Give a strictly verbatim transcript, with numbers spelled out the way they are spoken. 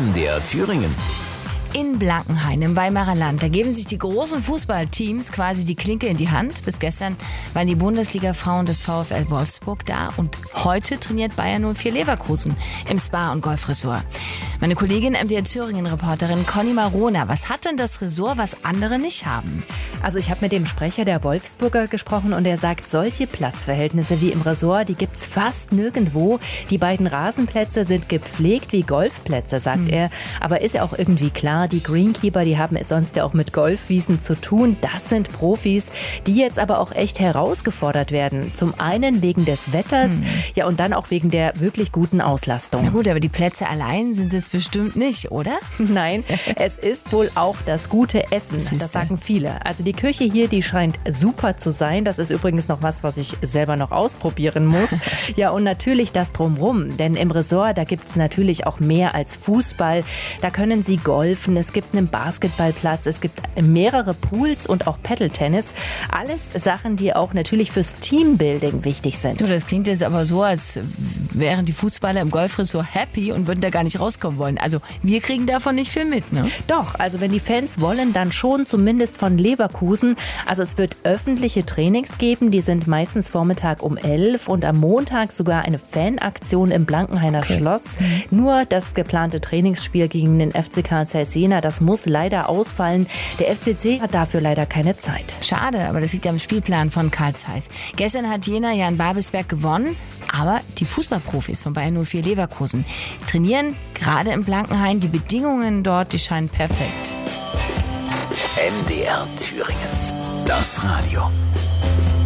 M D R Thüringen. In Blankenhain im Weimarer Land, da geben sich die großen Fußballteams quasi die Klinke in die Hand. Bis gestern waren die Bundesliga-Frauen des VfL Wolfsburg da und heute trainiert Bayern null vier Leverkusen im Spa- und Golfresort. Meine Kollegin M D R Thüringen-Reporterin Conny Marona, was hat denn das Resort, was andere nicht haben? Also ich habe mit dem Sprecher der Wolfsburger gesprochen und er sagt, solche Platzverhältnisse wie im Resort, die gibt's fast nirgendwo. Die beiden Rasenplätze sind gepflegt wie Golfplätze, sagt mhm. er. Aber ist ja auch irgendwie klar, die Greenkeeper, die haben es sonst ja auch mit Golfwiesen zu tun. Das sind Profis, die jetzt aber auch echt herausgefordert werden. Zum einen wegen des Wetters, mhm. ja und dann auch wegen der wirklich guten Auslastung. Na gut, aber die Plätze allein sind es jetzt bestimmt nicht, oder? Nein, es ist wohl auch das gute Essen. Das sagen viele. Also die Küche hier, die scheint super zu sein. Das ist übrigens noch was, was ich selber noch ausprobieren muss. Ja, und natürlich das Drumrum. Denn im Resort, da gibt es natürlich auch mehr als Fußball. Da können Sie golfen, es gibt einen Basketballplatz, es gibt mehrere Pools und auch Paddle-Tennis. Alles Sachen, die auch natürlich fürs Teambuilding wichtig sind. Du, das klingt jetzt aber so, als wären die Fußballer im Golfresort happy und würden da gar nicht rauskommen wollen. Also wir kriegen davon nicht viel mit, ne? Doch, also wenn die Fans wollen, dann schon, zumindest von Leverkusen. Also es wird öffentliche Trainings geben, die sind meistens Vormittag um elf und am Montag sogar eine Fanaktion im Blankenhainer okay. Schloss. Mhm. Nur das geplante Trainingsspiel gegen den F C Karl Zeiss Jena, das muss leider ausfallen. Der F C C hat dafür leider keine Zeit. Schade, aber das liegt ja im Spielplan von Karl Zeiss. Gestern hat Jena ja in Babelsberg gewonnen, aber die Fußballprofis von Bayern null vier Leverkusen trainieren gerade im Blankenhain. Die Bedingungen dort, die scheinen perfekt. M D R Thüringen. Das Radio.